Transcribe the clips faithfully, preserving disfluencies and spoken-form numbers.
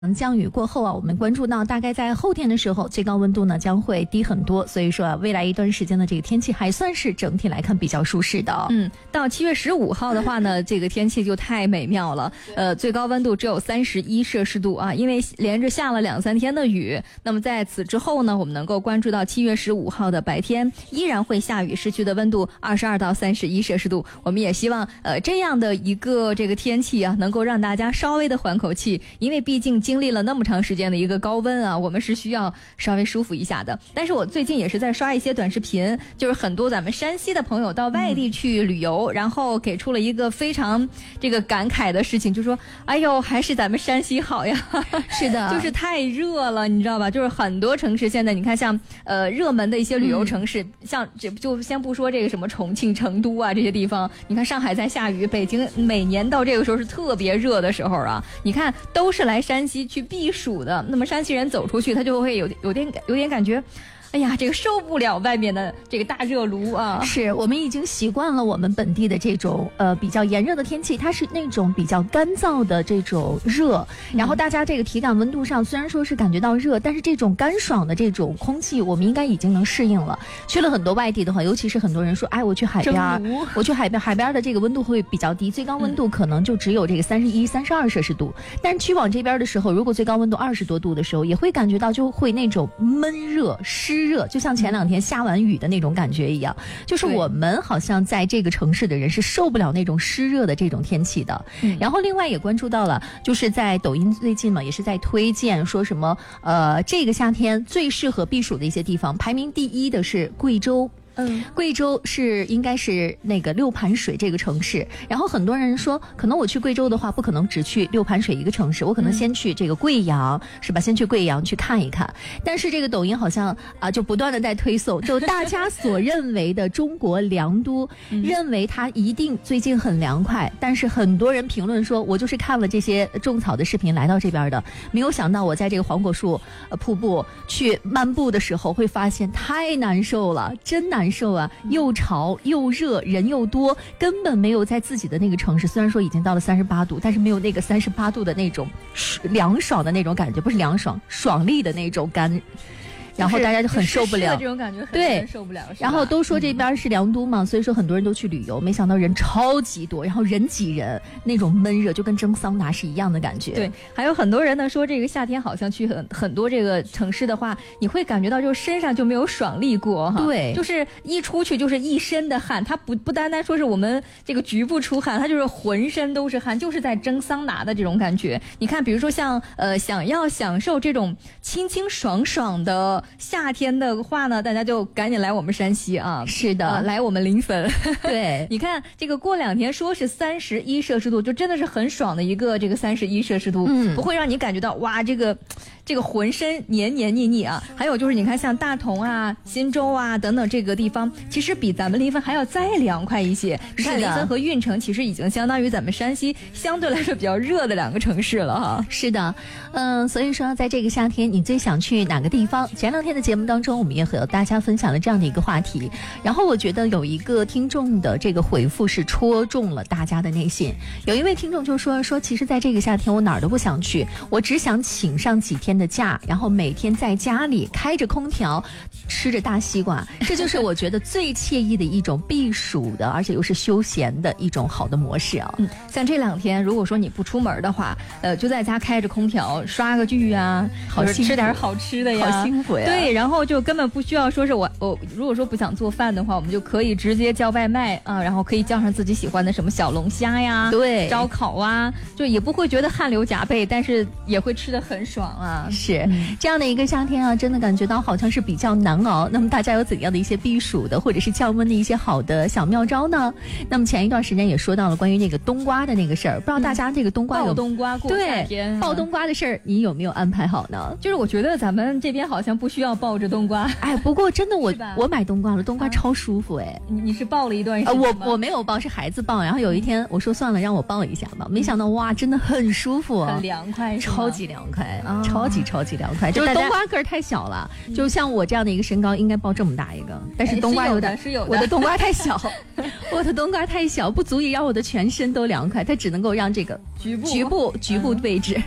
降雨过后啊，我们关注到大概在后天的时候，最高温度呢将会低很多，所以说啊，未来一段时间的这个天气还算是整体来看比较舒适的。 嗯，到七月十五号的话呢，这个天气就太美妙了。呃，最高温度只有三十一摄氏度啊，因为连着下了两三天的雨。那么在此之后呢，我们能够关注到七月十五号的白天依然会下雨，市区的温度二十二到三十一摄氏度。我们也希望呃这样的一个这个天气啊，能够让大家稍微的缓口气，因为毕竟经历了那么长时间的一个高温啊，我们是需要稍微舒服一下的。但是我最近也是在刷一些短视频，就是很多咱们山西的朋友到外地去旅游、嗯、然后给出了一个非常这个感慨的事情，就说哎呦还是咱们山西好呀。 是的， 就是太热了，你知道吧，就是很多城市现在你看像呃热门的一些旅游城市、嗯、像这就先不说这个什么重庆、成都啊这些地方，你看上海在下雨，北京每年到这个时候是特别热的时候啊，你看都是来山西去避暑的，那么山西人走出去他就会有有点有点感觉，哎呀，这个受不了外面的这个大热炉啊！ 是我们已经习惯了我们本地的这种呃比较炎热的天气，它是那种比较干燥的这种热，然后大家这个体感温度上虽然说是感觉到热，但是这种干爽的这种空气，我们应该已经能适应了。去了很多外地的话，尤其是很多人说，哎，我去海边，我去海边，海边的这个温度会比较低，最高温度可能就只有这个三十一、三十二摄氏度。但是去往这边的时候，如果最高温度二十多度的时候，也会感觉到就会那种闷热、湿热，就像前两天下完雨的那种感觉一样，就是我们好像在这个城市的人是受不了那种湿热的这种天气的。嗯、然后另外也关注到了，就是在抖音最近嘛，也是在推荐说什么呃这个夏天最适合避暑的一些地方，排名第一的是贵州。嗯，贵州是应该是那个六盘水这个城市，然后很多人说可能我去贵州的话不可能只去六盘水一个城市，我可能先去这个贵阳、嗯、是吧，先去贵阳去看一看。但是这个抖音好像啊就不断的在推送，就大家所认为的中国良都、嗯、认为它一定最近很凉快，但是很多人评论说我就是看了这些种草的视频来到这边的，没有想到我在这个黄果树、呃、瀑布去漫步的时候会发现太难受了，真难受难受啊，又潮又热，人又多，根本没有在自己的那个城市，虽然说已经到了三十八度，但是没有那个三十八度的那种凉爽的那种感觉，不是凉爽，爽利的那种干。然后大家就很受不了， 这种感觉很对受不了。 然后都说这边是良都嘛、嗯，所以说很多人都去旅游，没想到人超级多，然后人挤人，那种闷热就跟蒸桑拿是一样的感觉。 对，还有很多人呢说这个夏天好像去很很多这个城市的话，你会感觉到就是身上就没有爽利过哈。 对， 就是一出去就是一身的汗，它不不单单说是我们这个局部出汗，它就是浑身都是汗，就是在蒸桑拿的这种感觉。你看，比如说像呃想要享受这种清清爽爽的夏天的话呢，大家就赶紧来我们山西啊！ 是的， 呃、来我们临汾。 对， 你看这个过两天说是三十一摄氏度，就真的是很爽的一个这个三十一摄氏度，嗯，不会让你感觉到哇这个这个浑身黏黏腻腻啊。还有就是你看像大同啊、忻州啊等等这个地方，其实比咱们临汾还要再凉快一些。你看临汾和运城其实已经相当于咱们山西相对来说比较热的两个城市了哈。 是的，嗯，所以说在这个夏天，你最想去哪个地方？前两天的节目当中，我们也和大家分享了这样的一个话题，然后我觉得有一个听众的这个回复是戳中了大家的内心。有一位听众就说说，其实在这个夏天我哪儿都不想去，我只想请上几天的假，然后每天在家里开着空调，吃着大西瓜，这就是我觉得最惬意的一种避暑的，而且又是休闲的一种好的模式啊。 嗯，像这两天如果说你不出门的话，呃，就在家开着空调刷个剧啊， 好幸福， 吃点好吃的呀， 好幸福呀。 对，然后就根本不需要说是我我如果说不想做饭的话，我们就可以直接叫外卖啊，然后可以叫上自己喜欢的什么小龙虾呀， 对， 烧烤啊，就也不会觉得汗流浃背，但是也会吃得很爽啊。 是、嗯、这样的一个夏天啊，真的感觉到好像是比较难熬。那么大家有怎样的一些避暑的或者是降温的一些好的小妙招呢？那么前一段时间也说到了关于那个冬瓜的那个事儿，不知道大家这个冬瓜有、嗯、 爆冬瓜过夏天、 对爆冬瓜的事儿，你有没有安排好呢？ 就是我觉得咱们这边好像不需要抱着冬瓜。 哎，不过真的我我买冬瓜了，冬瓜超舒服哎。 啊、你你是抱了一段时间吗？呃、我我没有抱，是孩子抱。然后有一天我说算了，让我抱一下吧，没想到哇，真的很舒服， 很凉快， 超级凉快、 啊， 超级超级凉快。就是冬瓜个儿太小了，嗯、就像我这样的一个身高，应该抱这么大一个，但是冬瓜有点， 是有的， 我的冬瓜太小，我的冬瓜太小，不足以让我的全身都凉快，它只能够让这个局部局部局部位置。 嗯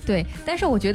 对，但是我觉得